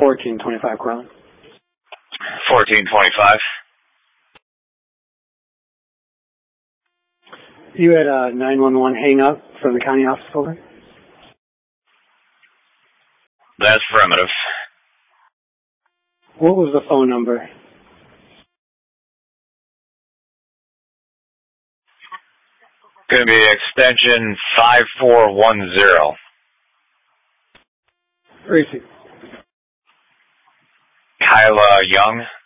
1425 Corlin. 1425. You had a 911 hang up from the county office over? That's affirmative. What was the phone number? Going to be extension 5410. Receive. Kyla Young.